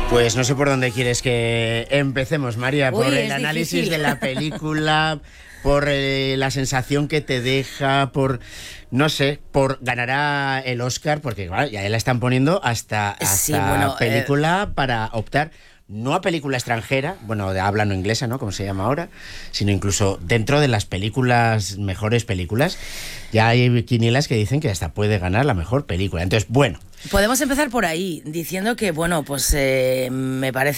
Pues no sé por dónde quieres que empecemos, María, por el análisis difícil. de la película, por la sensación que te deja, por, no sé, por ganará el Oscar, porque claro, ya la están poniendo hasta Sí, bueno, película para optar, no a película extranjera, bueno, de habla no inglesa, ¿no? Como se llama ahora, sino incluso dentro de las películas, mejores películas, ya hay quinielas que dicen que hasta puede ganar la mejor película. Entonces, bueno. Podemos empezar por ahí, diciendo que, bueno, pues me parece